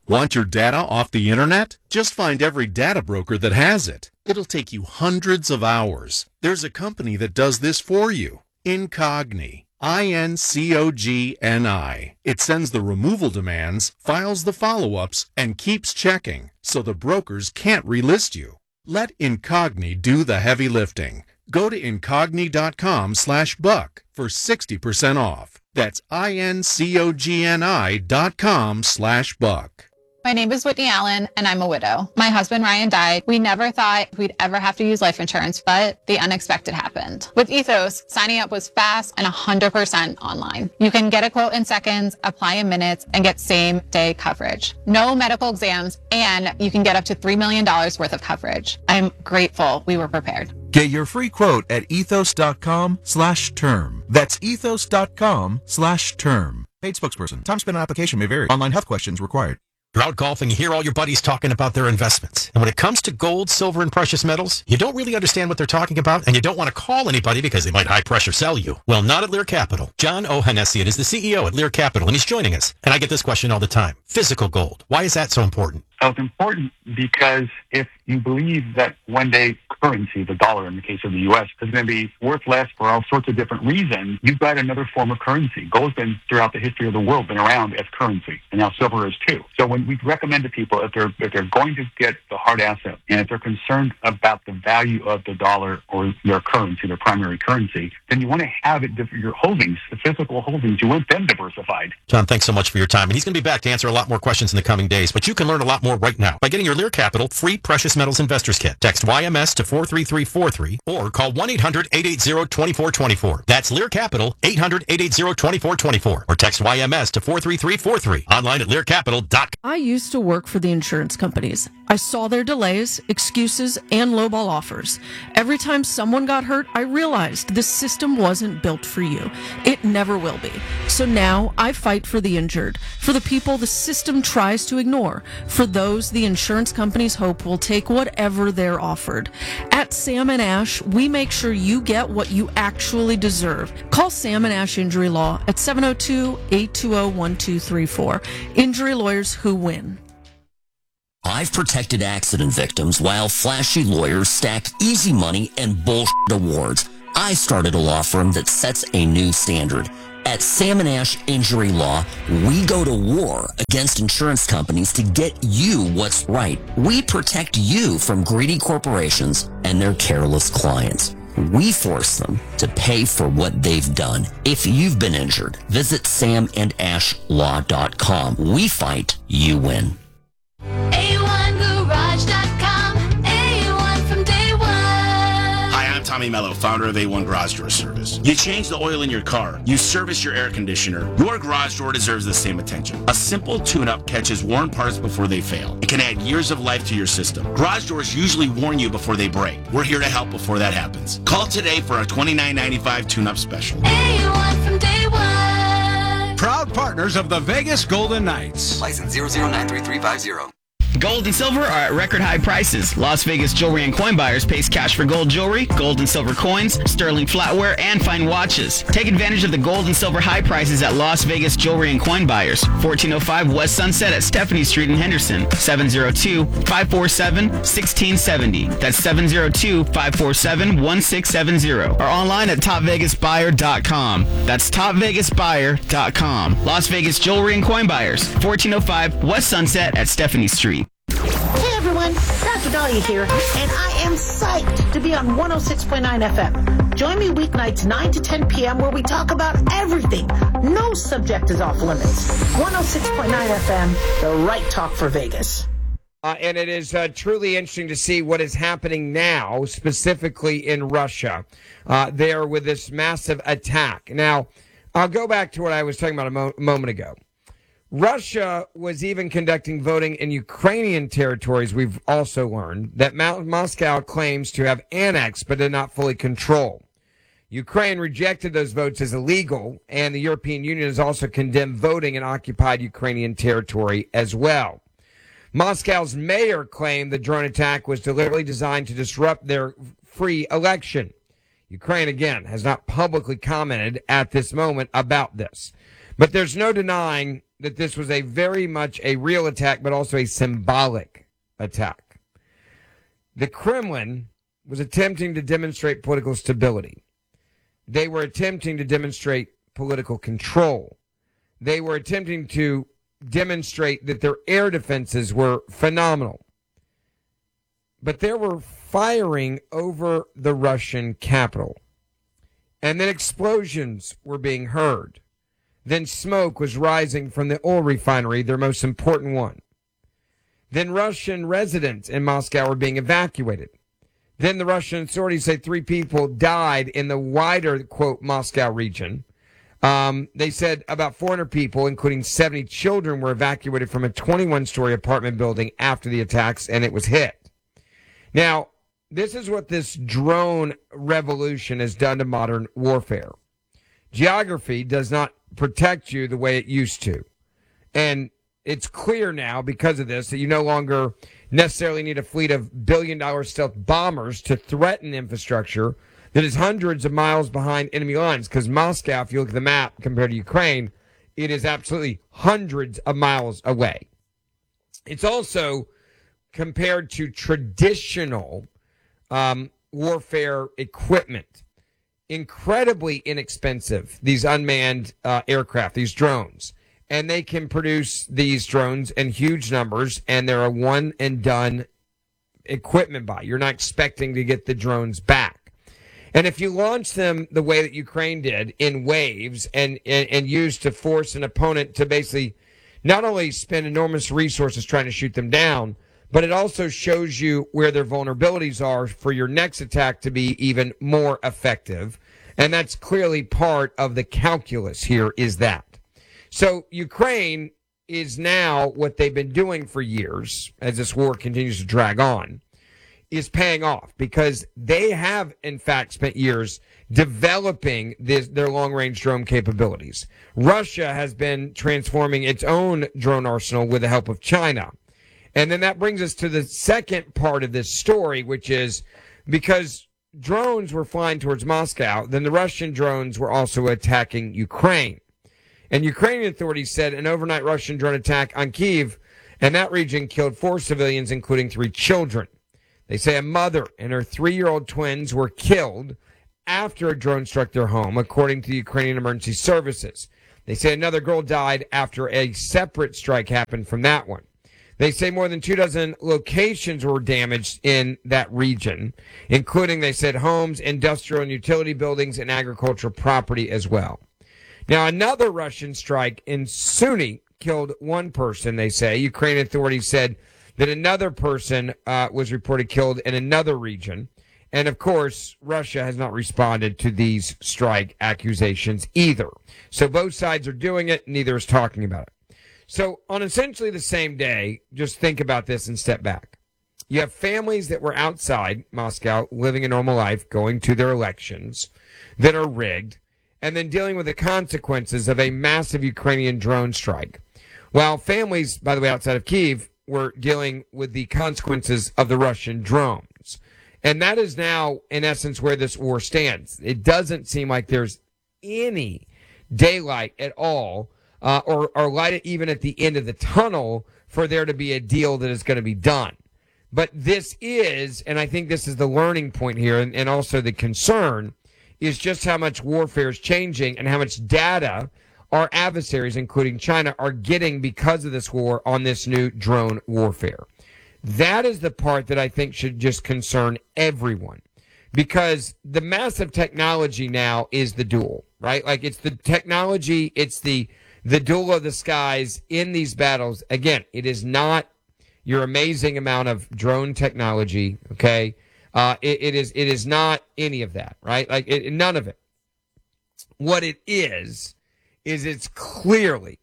Want your data off the internet? Just find every data broker that has it. It'll take you hundreds of hours. There's a company that does this for you. Incogni. Incogni. It sends the removal demands, files the follow-ups, and keeps checking, so the brokers can't relist you. Let Incogni do the heavy lifting. Go to incogni.com/buck for 60% off. That's incogni.com/buck. My name is Whitney Allen, and I'm a widow. My husband, Ryan, died. We never thought we'd ever have to use life insurance, but the unexpected happened. With Ethos, signing up was fast and 100% online. You can get a quote in seconds, apply in minutes, and get same-day coverage. No medical exams, and you can get up to $3 million worth of coverage. I'm grateful we were prepared. Get your free quote at ethos.com/term. That's ethos.com/term. Paid spokesperson. Time spent on application may vary. Online health questions required. You're out golfing, you hear all your buddies talking about their investments. And when it comes to gold, silver, and precious metals, you don't really understand what they're talking about, and you don't want to call anybody because they might high-pressure sell you. Well, not at Lear Capital. John Ohanessian is the CEO at Lear Capital, and he's joining us. And I get this question all the time. Physical gold. Why is that so important? So it's important because if you believe that one day currency, the dollar in the case of the U.S., is going to be worth less for all sorts of different reasons, you've got another form of currency. Gold's been, throughout the history of the world, been around as currency, and now silver is too. So when we recommend to people, if they're going to get the hard asset, and if they're concerned about the value of the dollar or their currency, their primary currency, then you want to have it, your holdings, the physical holdings, you want them diversified. John, thanks so much for your time. And he's going to be back to answer a lot more questions in the coming days, but you can learn a lot more right now by getting your Lear Capital free Precious Metals Investors Kit. Text YMS to 43343 or call 1-800-880-2424. That's Lear Capital, 800-880-2424. Or text YMS to 43343. Online at learcapital.com. I used to work for the insurance companies. I saw their delays, excuses, and lowball offers. Every time someone got hurt, I realized the system wasn't built for you. It never will be. So now I fight for the injured, for the people the system tries to ignore, for those the insurance companies hope will take whatever they're offered. At Sam & Ash, we make sure you get what you actually deserve. Call Sam & Ash Injury Law at 702-820-1234. Injury lawyers who win. I've protected accident victims while flashy lawyers stack easy money and bullshit awards. I started a law firm that sets a new standard. At Sam & Ash Injury Law, we go to war against insurance companies to get you what's right. We protect you from greedy corporations and their careless clients. We force them to pay for what they've done. If you've been injured, visit samandashlaw.com. We fight, you win. A1Garage.com. A1 from day one. Hi, I'm Tommy Mello, founder of A1 Garage Door Service. You change the oil in your car. You service your air conditioner. Your garage door deserves the same attention. A simple tune-up catches worn parts before they fail. It can add years of life to your system. Garage doors usually warn you before they break. We're here to help before that happens. Call today for our $29.95 tune-up special. A1 from day one. Proud partners of the Vegas Golden Knights. License 00933350. Gold and silver are at record high prices. Las Vegas Jewelry and Coin Buyers pays cash for gold jewelry, gold and silver coins, sterling flatware, and fine watches. Take advantage of the gold and silver high prices at Las Vegas Jewelry and Coin Buyers. 1405 West Sunset at Stephanie Street in Henderson. 702-547-1670. That's 702-547-1670. Or online at topvegasbuyer.com. That's topvegasbuyer.com. Las Vegas Jewelry and Coin Buyers. 1405 West Sunset at Stephanie Street. Hey everyone, Dr. Dahlia here, and I am psyched to be on 106.9 FM. Join me weeknights 9 to 10 p.m. where we talk about everything. No subject is off limits. 106.9 FM, the right talk for Vegas. And it is truly interesting to see what is happening now, specifically in Russia, there with this massive attack. Now, I'll go back to what I was talking about a moment ago. Russia was even conducting voting in Ukrainian territories, we've also learned, that Moscow claims to have annexed but did not fully control. Ukraine rejected those votes as illegal, and the European Union has also condemned voting in occupied Ukrainian territory as well. Moscow's mayor claimed the drone attack was deliberately designed to disrupt their free election. Ukraine, again, has not publicly commented at this moment about this. But there's no denying that this was a very much a real attack, but also a symbolic attack. The Kremlin was attempting to demonstrate political stability. They were attempting to demonstrate political control. They were attempting to demonstrate that their air defenses were phenomenal. But they were firing over the Russian capital. And then explosions were being heard. Then smoke was rising from the oil refinery, their most important one. Then Russian residents in Moscow were being evacuated. Then the Russian authorities say 3 people died in the wider, quote, Moscow region. They said about 400 people, including 70 children, were evacuated from a 21-story apartment building after the attacks, and it was hit. Now, this is what this drone revolution has done to modern warfare. Geography does not protect you the way it used to. And it's clear now because of this that you no longer necessarily need a fleet of billion-dollar stealth bombers to threaten infrastructure that is hundreds of miles behind enemy lines. Because Moscow, if you look at the map compared to Ukraine, it is absolutely hundreds of miles away. It's also compared to traditional warfare equipment. Incredibly inexpensive, these unmanned aircraft, these drones. And they can produce these drones in huge numbers, and they're a one-and-done equipment buy. You're not expecting to get the drones back. And if you launch them the way that Ukraine did, in waves, and use to force an opponent to basically not only spend enormous resources trying to shoot them down, but it also shows you where their vulnerabilities are for your next attack to be even more effective. And that's clearly part of the calculus here, is that. So Ukraine is now, what they've been doing for years, as this war continues to drag on, is paying off, because they have, in fact, spent years developing their long-range drone capabilities. Russia has been transforming its own drone arsenal with the help of China. And then that brings us to the second part of this story, which is because drones were flying towards Moscow, then the Russian drones were also attacking Ukraine. And Ukrainian authorities said an overnight Russian drone attack on Kyiv and that region killed 4 civilians, including 3 children. They say a mother and her 3-year-old twins were killed after a drone struck their home, according to the Ukrainian Emergency Services. They say another girl died after a separate strike happened from that one. They say more than 24 locations were damaged in that region, including, they said, homes, industrial and utility buildings, and agricultural property as well. Now, another Russian strike in Sumy killed 1 person, they say. Ukrainian authorities said that another person was reported killed in another region. And, of course, Russia has not responded to these strike accusations either. So both sides are doing it, neither is talking about it. So on essentially the same day, just think about this and step back. You have families that were outside Moscow, living a normal life, going to their elections that are rigged, and then dealing with the consequences of a massive Ukrainian drone strike. While families, by the way, outside of Kyiv, were dealing with the consequences of the Russian drones. And that is now, in essence, where this war stands. It doesn't seem like there's any daylight at all, or light even at the end of the tunnel for there to be a deal that is going to be done. But this is, and I think this is the learning point here, and also the concern, is just how much warfare is changing and how much data our adversaries, including China, are getting because of this war on this new drone warfare. That is the part that I think should just concern everyone, because the massive technology now is the duel, right? Like, it's the technology, it's the duel of the skies in these battles. Again, it is not your amazing amount of drone technology, okay? It is not any of that, right? Like, none of it. What it is it's clearly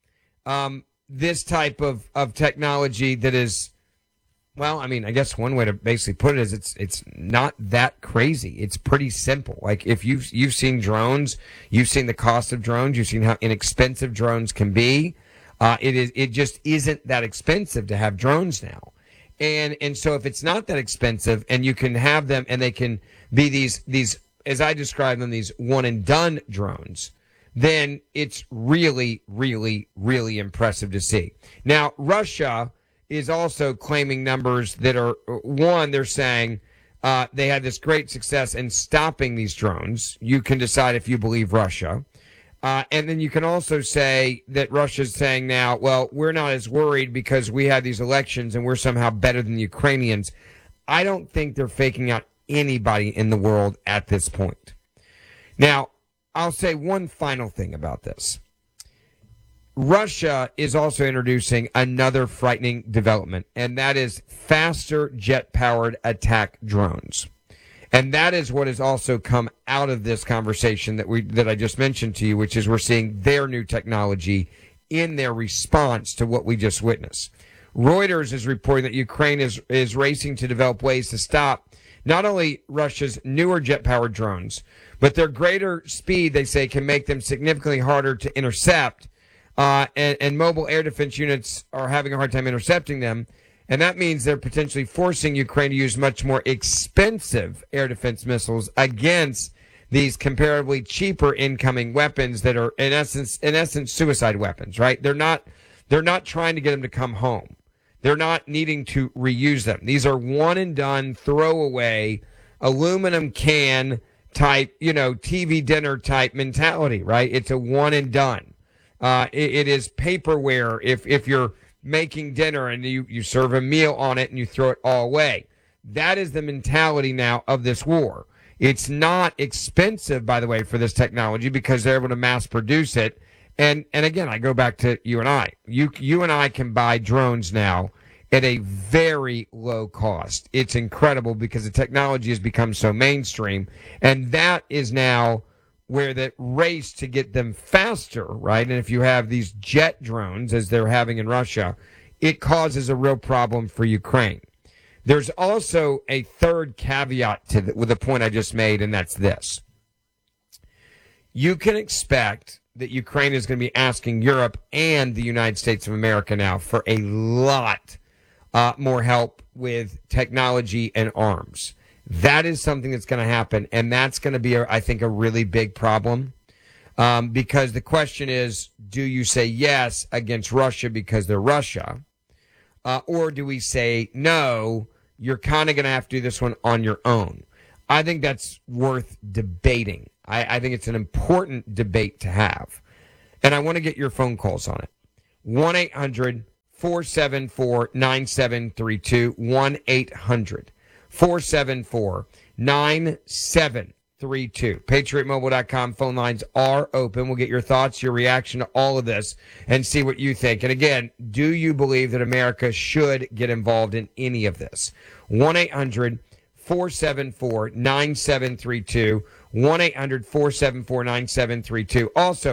this type of technology that is, well, I mean, I guess one way to basically put it is it's not that crazy. It's pretty simple. Like, if you've seen drones, you've seen the cost of drones, you've seen how inexpensive drones can be. It just isn't that expensive to have drones now. And so if it's not that expensive and you can have them and they can be these, as I describe them, these one and done drones, then it's really, really, really impressive to see. Now, Russia is also claiming numbers that are, one, they're saying they had this great success in stopping these drones. You can decide if you believe Russia. And then you can also say that Russia's saying now, well, we're not as worried because we had these elections and we're somehow better than the Ukrainians. I don't think they're faking out anybody in the world at this point. Now, I'll say one final thing about this. Russia is also introducing another frightening development, and that is faster jet-powered attack drones. And that is what has also come out of this conversation that I just mentioned to you, which is we're seeing their new technology in their response to what we just witnessed. Reuters is reporting that Ukraine is racing to develop ways to stop not only Russia's newer jet-powered drones, but their greater speed, they say, can make them significantly harder to intercept. And mobile air defense units are having a hard time intercepting them. And that means they're potentially forcing Ukraine to use much more expensive air defense missiles against these comparably cheaper incoming weapons that are in essence suicide weapons, right? They're not trying to get them to come home. They're not needing to reuse them. These are one and done, throwaway, aluminum can type, TV dinner type mentality, right? It's a one and done. It is paperware if you're making dinner and you serve a meal on it and you throw it all away. That is the mentality now of this war. It's not expensive, by the way, for this technology because they're able to mass produce it. And again, I go back to you and I. You and I can buy drones now at a very low cost. It's incredible because the technology has become so mainstream. And that is now where the race to get them faster, right? And if you have these jet drones, as they're having in Russia, it causes a real problem for Ukraine. There's also a third caveat with the point I just made, and that's this. You can expect that Ukraine is going to be asking Europe and the United States of America now for a lot more help with technology and arms. That is something that's going to happen, and that's going to be, I think, a really big problem because the question is, do you say yes against Russia because they're Russia, or do we say no, you're kind of going to have to do this one on your own? I think that's worth debating. I think it's an important debate to have, and I want to get your phone calls on it. 1-800-474-9732, 1-800-474-9732. PatriotMobile.com phone lines are open. We'll get your thoughts, your reaction to all of this, and see what you think. And again, do you believe that America should get involved in any of this? 1-800-474-9732. 1-800-474-9732. Also,